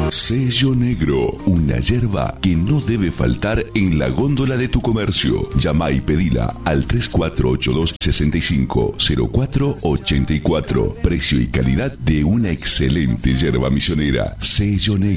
Sello Negro, una yerba que no debe faltar en la góndola de tu comercio. Llama y pedila al 3482-650484. Precio y calidad de una excelente yerba misionera. Sello Negro.